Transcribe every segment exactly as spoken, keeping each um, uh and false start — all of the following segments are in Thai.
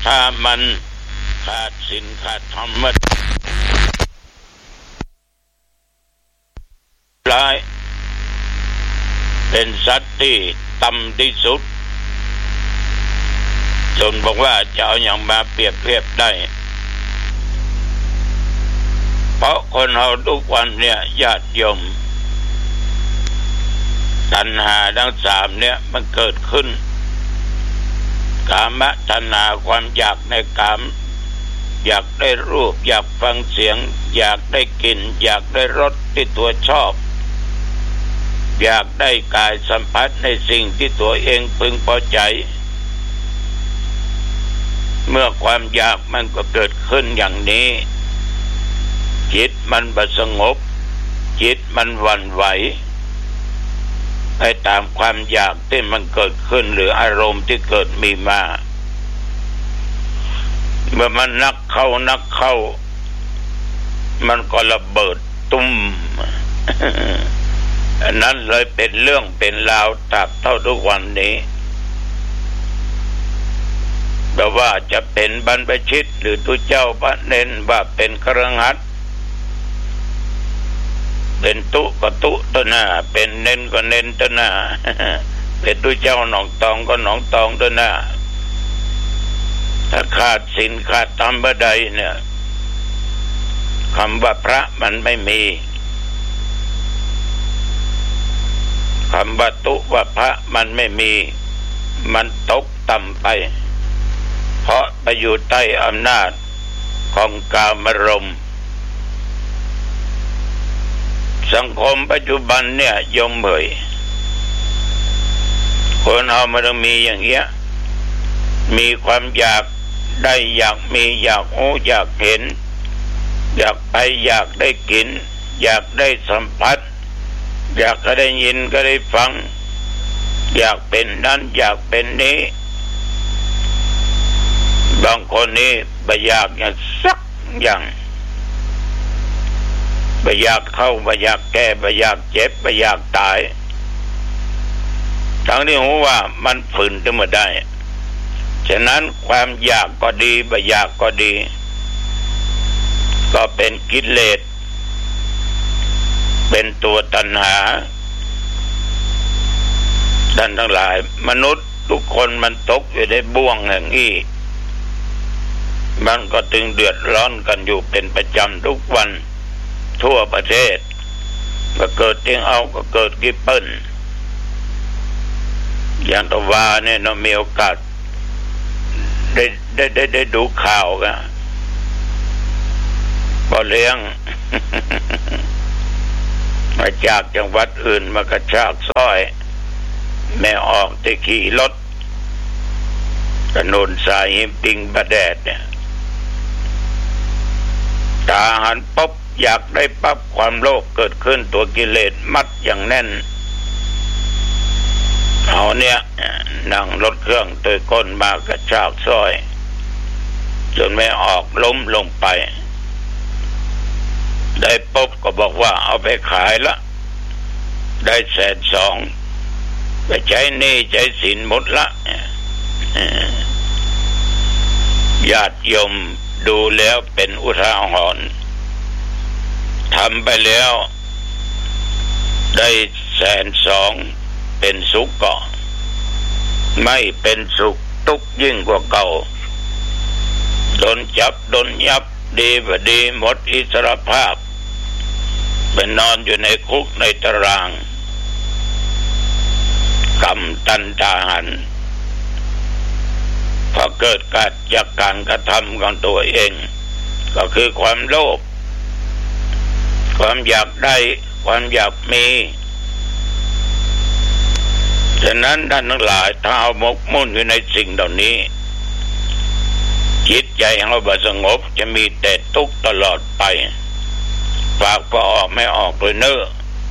ถ้ามันขาดศีลขาดธรรมะร้ายเป็นสัตว์ที่ต่ำที่สุดจนบอกว่าจะเอาอย่างมาเปรียบเทียบได้เพราะคนเราทุกวันเนี่ยญาติโยมตัณหาทั้งสามเนี่ยมันเกิดขึ้นกามตัณหาความอยากในกามอยากได้รูปอยากฟังเสียงอยากได้กลิ่นอยากได้รสที่ตัวชอบอยากได้กายสัมผัสในสิ่งที่ตัวเองพึงพอใจเมื่อความอยากมันก็เกิดขึ้นอย่างนี้จิตมันบ่สงบจิตมันหวั่นไหวไปตามความอยากที่มันเกิดขึ้นหรืออารมณ์ที่เกิดมีมาเมื่อมันนักเข้านักเข้ามันก็ระเบิดตุ้ม อันนั้นเลยเป็นเรื่องเป็นราวตราบเท่าทุกวันนี้แต่ว่าจะเป็นบรรพชิตหรือตุเจ้าพระเนนว่าเป็นคฤหัสถ์เป็นตุก็ตุตัวหน้าเป็นเนนก็เนนตัวหน้า เป็นตุเจ้าหนองตองก็หนองตองตัวหน้าถ้าขาดศีลขาดธรรมใดเนี่ยคำว่าพระมันไม่มีคำว่าตุว่าพระมันไม่มีมันตกต่ำไปเพราะไปอยู่ใต้อำนาจของกามารมณ์สังคมปัจจุบันเนี่ยยมเผยคนเรามันต้องมีอย่างเงี้ยมีความอยากได้อยากมีอยากโอ้อยากเห็นอยากไปอยากได้กินอยากได้สัมผัสอยากก็ได้ยินก็ได้ฟังอยากเป็นนั้นอยากเป็นนี้บางคนนี่ไม่อยากอย่างสักอย่างไม่อยากเข้าไม่อยากแก้ไม่อยากเจ็บไม่อยากตายทั้งที่รู้ว่ามันฝืนขึ้นมาได้ฉะนั้นความอยากก็ดีไม่อยากก็ดีก็เป็นกิเลสเป็นตัวตัณหาท่านทั้งหลายมนุษย์ทุกคนมันตกอยู่ในบ่วงแห่งนี้มันก็ตึงเดือดร้อนกันอยู่เป็นประจำทุกวันทั่วประเทศก็เกิดติ้งเอาก็เกิดกิปเปิลอย่างตะวาเนี่ยเรามีโอกาสได้ได้ได้ได้ดูข่าวกันพอเลี้ยง มาจากจังหวัดอื่นมากระชากสร้อยแม่ออกที่ขี่รถถนนสายหิมปิงประแดดเนี่ยตาหันปุ๊บอยากได้ปั๊บความโลภเกิดขึ้นตัวกิเลสมัดอย่างแน่นเอาเนี่ยนั่งรถเครื่องตัวก้นมากระชากสร้อยจนไม่ออกล้มลงไปได้ปุ๊บก็บอกว่าเอาไปขายละได้แสนสองไปใช้หนี้ใช้สินหมดละญาติโยมดูแล้วเป็นอุทาหรณ์ทำไปแล้วได้แสนสองเป็นสุขก่อนไม่เป็นสุขทุกข์ยิ่งกว่าเก่าโดนจับโดนยับดีบ่ดีหมดอิสรภาพไปนอนอยู่ในคุกในตารางกรรมตันทาหันพอเกิดการจากการกระทำของตัวเองก็คือความโลภความอยากได้ความอยากมีฉะนั้นท่านทั้งหลายถ้าเอาหมกมุ่นอยู่ในสิ่งเหล่านี้จิตใจของเราบ่สงบจะมีแต่ทุกข์ตลอดไปปากก็ออกไม่ออกเลยเน้อ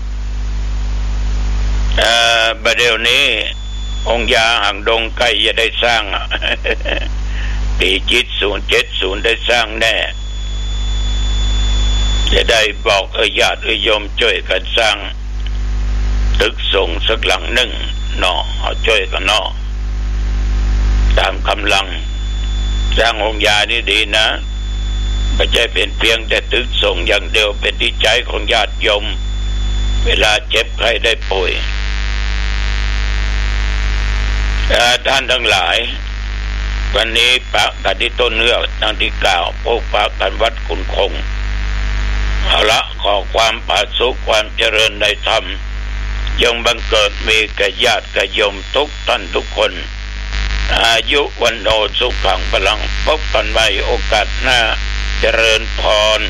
เอ่อประเดี๋ยวนี้องค์ยาห่างดงใกล้จะได้สร้างปีจิตศูนย์เจ็ดศูนย์ได้สร้างแน่จะได้บอกเออญาติเออโยมช่วยกันสร้างตึกส่งสักหลังหนึ่งเนาะเอาช่วยกันเนาะตามกำลังสร้างองค์ยานี่ดีนะไม่ใช่เป็นเพียงแต่ตึกส่งอย่างเดียวเป็นที่ใจของญาติโยมเวลาเจ็บไข้ได้ป่วยท่านทั้งหลายวันนี้ปะกันที่ต้นเรื่องดังที่กล่าวพบปะกันวัดคุณคงเอาละขอความผาสุกความเจริญในธรรมยงบังเกิดมีแก่ญาติแก่โยมทุกท่านทุกคนอายุวันโนสุขังพลังพบกันใหม่โอกาสหน้าเจริญพร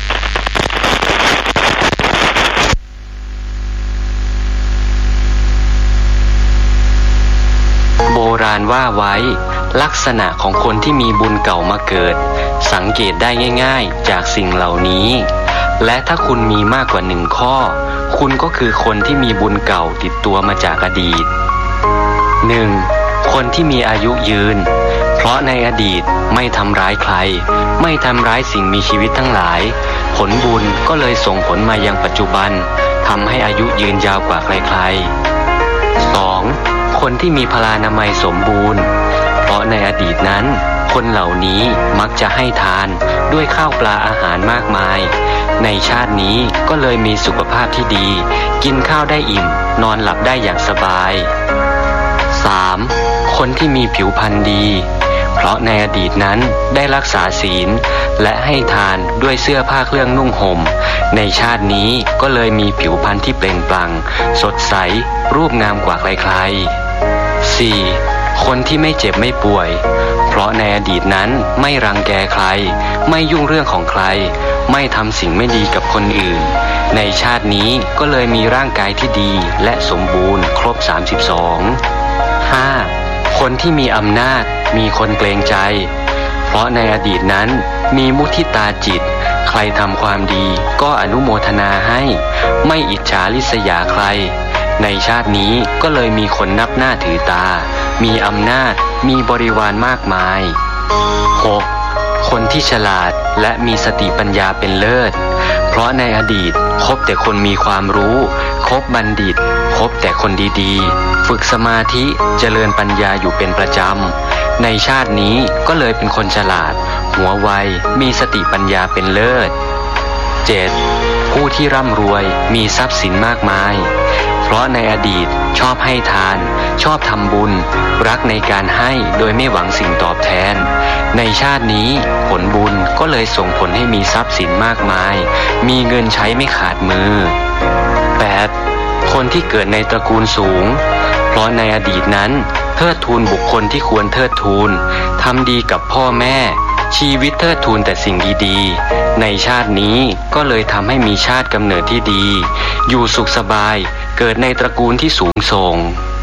โบราณว่าไว้ลักษณะของคนที่มีบุญเก่ามาเกิดสังเกตได้ง่ายๆจากสิ่งเหล่านี้และถ้าคุณมีมากกว่าหนึ่งข้อคุณก็คือคนที่มีบุญเก่าติดตัวมาจากอดีต หนึ่ง. คนที่มีอายุยืนเพราะในอดีตไม่ทำร้ายใครไม่ทำร้ายสิ่งมีชีวิตทั้งหลายผลบุญก็เลยส่งผลมายังปัจจุบันทำให้อายุยืนยาวกว่าใครๆ สอง. คนที่มีพลานามัยสมบูรณ์เพราะในอดีตนั้นคนเหล่านี้มักจะให้ทานด้วยข้าวปลาอาหารมากมายในชาตินี้ก็เลยมีสุขภาพที่ดีกินข้าวได้อิ่มนอนหลับได้อย่างสบาย สาม. คนที่มีผิวพรรณดีเพราะในอดีตนั้นได้รักษาศีลและให้ทานด้วยเสื้อผ้าเครื่องนุ่งห่มในชาตินี้ก็เลยมีผิวพรรณที่เปล่งปลั่งสดใสรูปงามกว่าใครๆ สี่. คนที่ไม่เจ็บไม่ป่วยเพราะในอดีตนั้นไม่รังแกใครไม่ยุ่งเรื่องของใครไม่ทำสิ่งไม่ดีกับคนอื่นในชาตินี้ก็เลยมีร่างกายที่ดีและสมบูรณ์ครบสามสิบสอง ห้า. คนที่มีอำนาจมีคนเกรงใจเพราะในอดีตนั้นมีมุทิตาจิตใครทำความดีก็อนุโมทนาให้ไม่อิจฉาริษยาใครในชาตินี้ก็เลยมีคนนับหน้าถือตามีอำนาจมีบริวารมากมาย หก. คนที่ฉลาดและมีสติปัญญาเป็นเลิศเพราะในอดีตคบแต่คนมีความรู้คบบัณฑิตคบแต่คนดีๆฝึกสมาธิเจริญปัญญาอยู่เป็นประจำในชาตินี้ก็เลยเป็นคนฉลาดหัวไวมีสติปัญญาเป็นเลิศ เจ็ด. ผู้ที่ร่ำรวยมีทรัพย์สินมากมายเพราะในอดีตชอบให้ทานชอบทำบุญรักในการให้โดยไม่หวังสิ่งตอบแทนในชาตินี้ผลบุญก็เลยส่งผลให้มีทรัพย์สินมากมายมีเงินใช้ไม่ขาดมือ แปด. คนที่เกิดในตระกูลสูงเพราะในอดีตนั้นเทิดทูนบุคคลที่ควรเทิดทูนทำดีกับพ่อแม่ชีวิตเทิดทูนแต่สิ่งดีๆในชาตินี้ก็เลยทำให้มีชาติกำเนิดที่ดีอยู่สุขสบายเกิดในตระกูลที่สูงส่ง